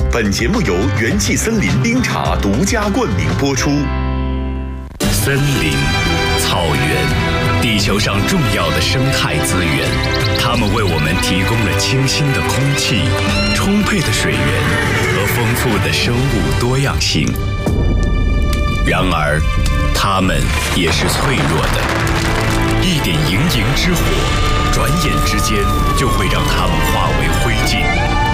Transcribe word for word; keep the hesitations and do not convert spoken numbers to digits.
本节目由元气森林冰茶独家冠名播出。 森林、草原，地球上重要的生态资源，它们为我们提供了清新的空气、充沛的水源和丰富的生物多样性。然而，它们也是脆弱的，一点营营之火，转眼之间就会让它们化为灰烬。